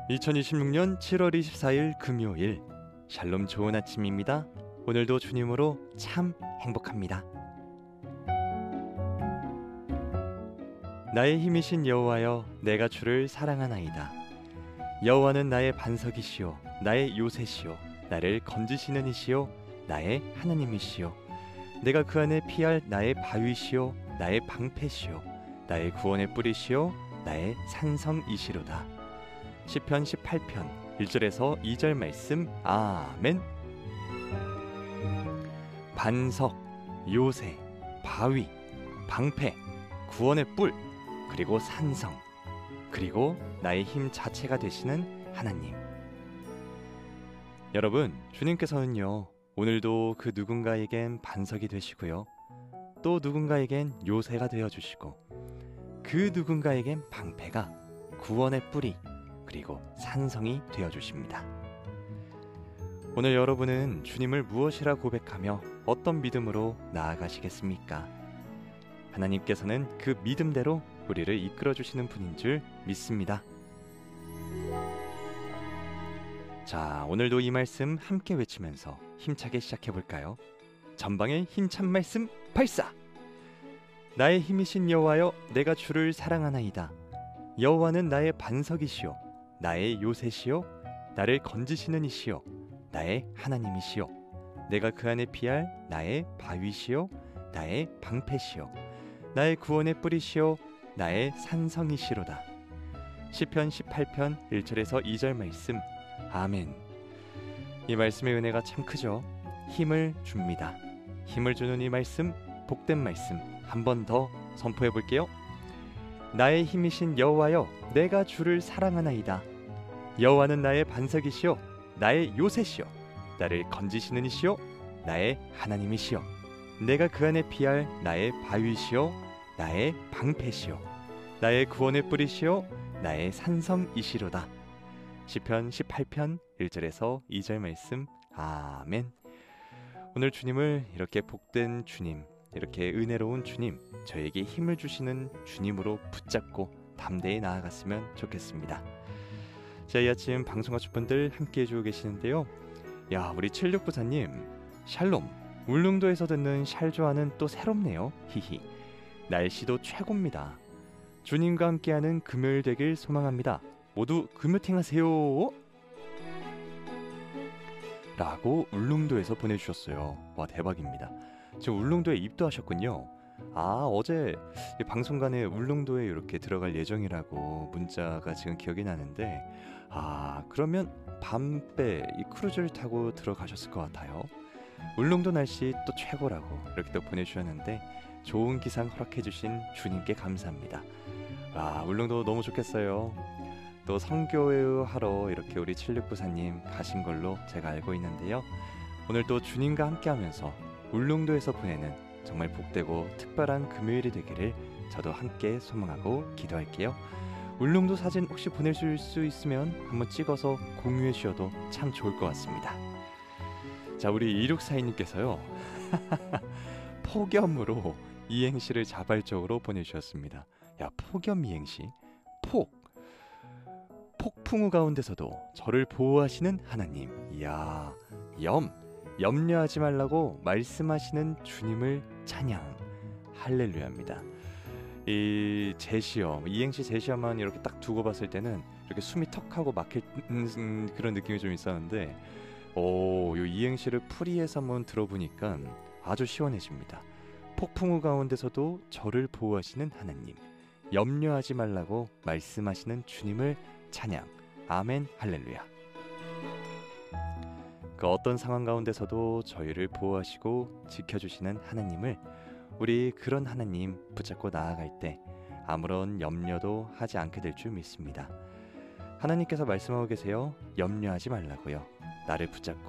2026년 7월 24일 금요일 샬롬 좋은 아침입니다. 오늘도 주님으로 참 행복합니다. 나의 힘이신 여호와여, 내가 주를 사랑하나이다. 여호와는 나의 반석이시요 나의 요새시요 나를 건지시는 이시요 나의 하나님이시요 내가 그 안에 피할 나의 바위시요 나의 방패시요 나의 구원의 뿌리시요 나의 산성이시로다. 시편 18편 1절에서 2절 말씀. 아멘. 반석, 요새, 바위, 방패, 구원의 뿔, 그리고 산성, 그리고 나의 힘 자체가 되시는 하나님. 여러분, 주님께서는요, 오늘도 그 누군가에겐 반석이 되시고요, 또 누군가에겐 요새가 되어주시고, 그 누군가에겐 방패가 구원의 뿌리, 그리고 산성이 되어주십니다. 오늘 여러분은 주님을 무엇이라 고백하며 어떤 믿음으로 나아가시겠습니까? 하나님께서는 그 믿음대로 우리를 이끌어주시는 분인 줄 믿습니다. 자, 오늘도 이 말씀 함께 외치면서 힘차게 시작해볼까요? 전방의 힘찬 말씀 발사! 나의 힘이신 여호와여, 내가 주를 사랑하나이다. 여호와는 나의 반석이시요 나의 요새시요 나를 건지시는 이시요 나의 하나님이시요 내가 그 안에 피할 나의 바위시요 나의 방패시요 나의 구원의 뿌리시요 나의 산성이시로다. 시편 18편 1절에서 2절 말씀. 아멘. 이 말씀의 은혜가 참 크죠. 힘을 줍니다. 힘을 주는 이 말씀, 복된 말씀 한 번 더 선포해 볼게요. 나의 힘이신 여호와여, 내가 주를 사랑하나이다. 여호와는 나의 반석이시요 나의 요새시요 나를 건지시는 이시요 나의 하나님이시요 내가 그 안에 피할 나의 바위시요 나의 방패시요 나의 구원의 뿌리시요 나의 산성이시로다. 시편 18편 1절에서 2절 말씀. 아멘. 오늘 주님을 이렇게 복된 주님, 이렇게 은혜로운 주님, 저에게 힘을 주시는 주님으로 붙잡고 담대히 나아갔으면 좋겠습니다. 자, 이 아침 방송가족분들 함께 해주고 계시는데요. 야, 우리 7694님, 샬롬, 울릉도에서 듣는 샬조아는 또 새롭네요. 히히. 날씨도 최고입니다. 주님과 함께하는 금요일 되길 소망합니다. 모두 금요팅 하세요. 라고 울릉도에서 보내주셨어요. 와, 대박입니다. 지금 울릉도에 입도하셨군요. 아, 어제 방송간에 울릉도에 이렇게 들어갈 예정이라고 문자가 지금 기억이 나는데, 아, 그러면 밤배 이 크루즈를 타고 들어가셨을 것 같아요. 울릉도 날씨 또 최고라고 이렇게 또 보내주셨는데, 좋은 기상 허락해주신 주님께 감사합니다. 와, 울릉도 너무 좋겠어요. 또 선교하러 이렇게 우리 7694님 가신 걸로 제가 알고 있는데요. 오늘 또 주님과 함께하면서 울릉도에서 보내는 정말 복되고 특별한 금요일이 되기를 저도 함께 소망하고 기도할게요. 울릉도 사진 혹시 보내실 수 있으면 한번 찍어서 공유해 주셔도 참 좋을 것 같습니다. 자, 우리 2642님께서요. 폭염으로 이행시를 자발적으로 보내주셨습니다. 야, 폭염 이행시. 폭풍우 가운데서도 저를 보호하시는 하나님. 이야, 염려하지 말라고 말씀하시는 주님을 찬양. 할렐루야입니다. 이 제시어, 이행시 제시어만 이렇게 딱 두고 봤을 때는 이렇게 숨이 턱하고 막힐 그런 느낌이 좀 있었는데, 요 이행시를 풀이해서 한번 들어보니까 아주 시원해집니다. 폭풍우 가운데서도 저를 보호하시는 하나님, 염려하지 말라고 말씀하시는 주님을 찬양. 아멘. 할렐루야. 그 어떤 상황 가운데서도 저희를 보호하시고 지켜주시는 하나님을, 우리 그런 하나님 붙잡고 나아갈 때 아무런 염려도 하지 않게 될 줄 믿습니다. 하나님께서 말씀하고 계세요. 염려하지 말라고요. 나를 붙잡고